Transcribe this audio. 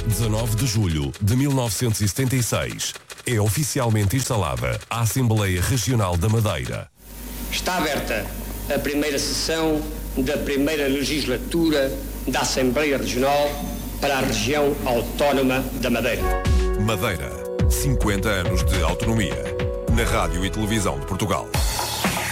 19 de julho de 1976, é oficialmente instalada a Assembleia Regional da Madeira. Está aberta a primeira sessão da primeira legislatura da Assembleia Regional para a região autónoma da Madeira. Madeira, 50 anos de autonomia. Na Rádio e Televisão de Portugal.